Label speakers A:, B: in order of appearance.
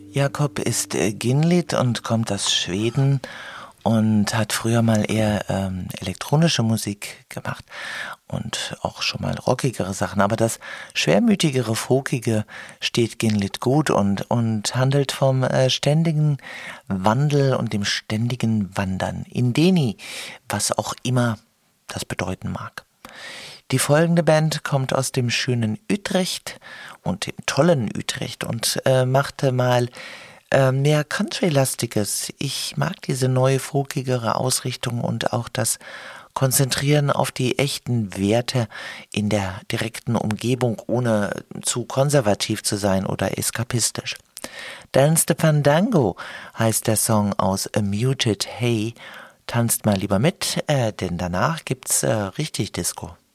A: Jakob ist Ginlit und kommt aus Schweden und hat früher mal eher elektronische Musik gemacht und auch schon mal rockigere Sachen. Aber das schwermütigere, folkige steht Ginlit gut und handelt vom ständigen Wandel und dem ständigen Wandern. Indeni, was auch immer das bedeuten mag. Die folgende Band kommt aus dem schönen Utrecht und dem tollen Utrecht und machte mal mehr Country-lastiges. Ich mag diese neue, folkigere Ausrichtung und auch das Konzentrieren auf die echten Werte in der direkten Umgebung, ohne zu konservativ zu sein oder eskapistisch. Dance the Fandango heißt der Song aus A Muted Hay. Tanzt mal lieber mit, denn danach gibt's richtig Disco.